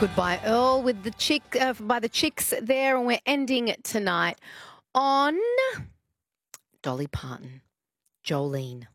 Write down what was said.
Goodbye, Earl, with the by the Chicks there, and we're ending tonight on Dolly Parton, Jolene.